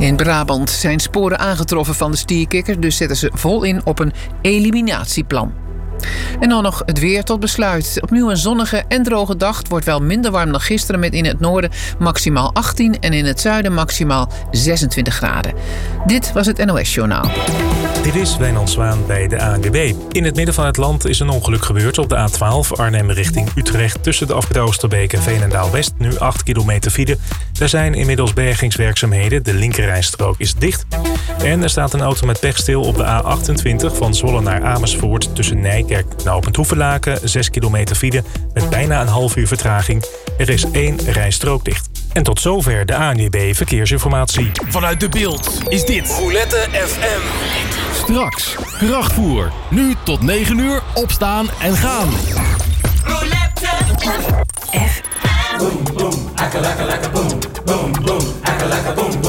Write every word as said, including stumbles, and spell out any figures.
In Brabant zijn sporen aangetroffen van de stierkikker, dus zetten ze vol in op een eliminatieplan. En dan nog het weer tot besluit. Opnieuw een zonnige en droge dag. Het wordt wel minder warm dan gisteren met in het noorden maximaal achttien en in het zuiden maximaal zesentwintig graden. Dit was het N O S-journaal. Dit is Wijnand Zwaan bij de A N W B. In het midden van het land is een ongeluk gebeurd op de A twaalf Arnhem richting Utrecht. Tussen de afrit Oosterbeek en Veenendaal-West nu acht kilometer file. Er zijn inmiddels bergingswerkzaamheden. De linkerrijstrook is dicht. En er staat een auto met pech stil op de A achtentwintig van Zwolle naar Amersfoort. Tussen Nijkerk en Knopend Hoevelaken. zes kilometer file met bijna een half uur vertraging. Er is één rijstrook dicht. En tot zover de A N W B Verkeersinformatie. Vanuit De Beeld is dit Roulette F M. Straks krachtvoer. Nu tot negen uur opstaan en gaan. Roulette F M. Boom, boom, akka, laka, laka, boom, boom, boom, akka, laka, boom.